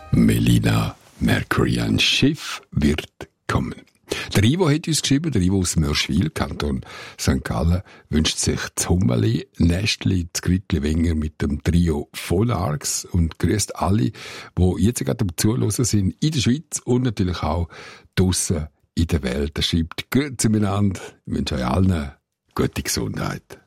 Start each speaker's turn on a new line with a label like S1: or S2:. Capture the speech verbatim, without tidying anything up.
S1: Melina Mercury, ein Schiff wird kommen. Der Ivo hat uns geschrieben, der Ivo aus Mörschwil, Kanton Sankt Gallen, wünscht sich das Hummerli, Nestli, das Gritli-Wenger mit dem Trio Volarks und grüßt alle, die jetzt gerade am Zuhören sind, in der Schweiz und natürlich auch draussen in der Welt. Er schreibt gut zueinander. Ich wünsche euch allen gute Gesundheit.